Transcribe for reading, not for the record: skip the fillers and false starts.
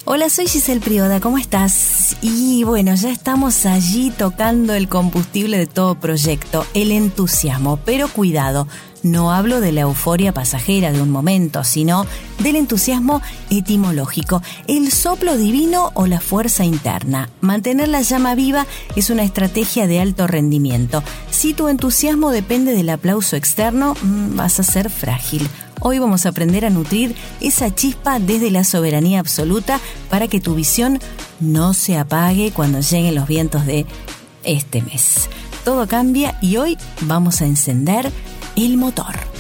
Hola, soy Giselle Prioda, ¿cómo estás? Y bueno, ya estamos allí tocando el combustible de todo proyecto, el entusiasmo. Pero cuidado, no hablo de la euforia pasajera de un momento, sino del entusiasmo etimológico, el soplo divino o la fuerza interna. Mantener la llama viva es una estrategia de alto rendimiento. Si tu entusiasmo depende del aplauso externo, vas a ser frágil. Hoy vamos a aprender a nutrir esa chispa desde la soberanía absoluta para que tu visión no se apague cuando lleguen los vientos de este mes. Todo cambia y hoy vamos a encender el motor.